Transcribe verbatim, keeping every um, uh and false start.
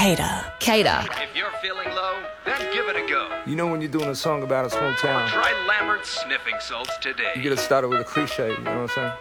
Cater. Cater. If you're feeling low, then give it a go. You know when you're doing a song about a small town, Try Lambert's sniffing salts today. you gotta start it with a cliche, you know what I'm saying?